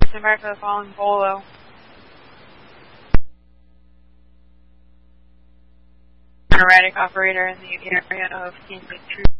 stand by for the following bolo. Erratic operator in the area of Kansas Troops.